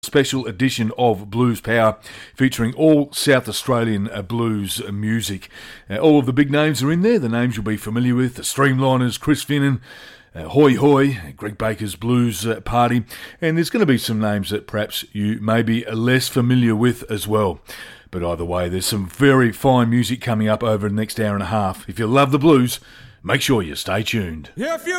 special edition of Blues Power featuring all South Australian blues music. All of the big names are in there, the names you'll be familiar with, the Streamliners, Chris Finnan, Hoi Hoi, Greg Baker's Blues Party, and there's going to be some names that perhaps you may be less familiar with as well. But either way, there's some very fine music coming up over the next hour and a half. If you love the blues, make sure you stay tuned. If you